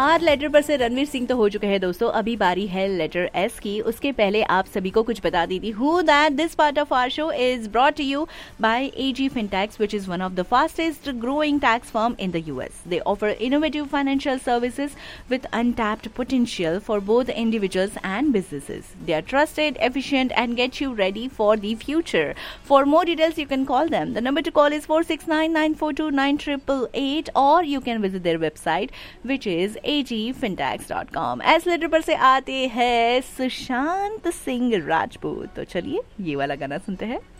Are letter पर से रणवीर सिंह तो हो चुके हैं दोस्तों, अभी बारी है लेटर एस की। उसके पहले आप सभी को कुछ बता देती हूँ that this part of our show is brought to you bye AG Fintechs, which is one of the fastest growing tax firm in the US. They offer innovative financial services with untapped potential for both individuals and businesses. They are trusted, efficient, and get you ready for the future. For more details, you can call them. The number to call is 4699429888, or you can visit their website, which is agfintechs.com. S letter पर से आते हैं सुशांत सिंह राजपूत। तो चलिए ये वाला गाना सुनते हैं।